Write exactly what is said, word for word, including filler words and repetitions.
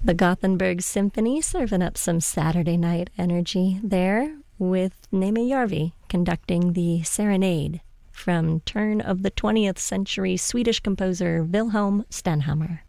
The Gothenburg Symphony serving up some Saturday night energy there with Neme Järvi conducting the Serenade from turn of the twentieth century Swedish composer Wilhelm Stenhammar.